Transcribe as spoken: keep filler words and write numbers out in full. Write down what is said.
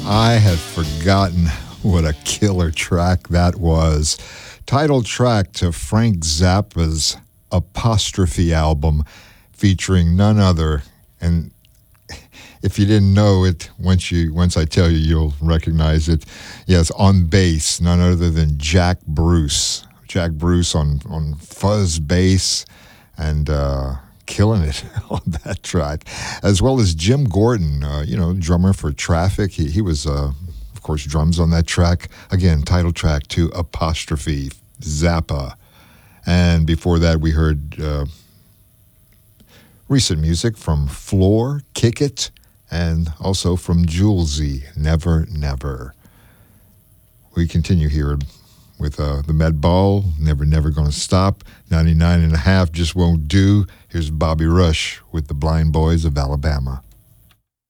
I had forgotten what a killer track that was. Title track to Frank Zappa's Apostrophe album, featuring none other, and if you didn't know it, once you once I tell you, you'll recognize it. Yes, on bass, none other than Jack Bruce. Jack Bruce on, on fuzz bass, and uh, killing it on that track, as well as Jim Gordon, uh, you know, drummer for Traffic. He, he was, uh, of course, drums on that track. Again, title track to Apostrophe, Zappa. And before that, we heard uh, recent music from Floor, Kick It, and also from Julesy, Never Never. We continue here with uh, the Med Ball, Never Never Gonna Stop, ninety-nine and a half, Just Won't Do. Here's Bobby Rush with the Blind Boys of Alabama.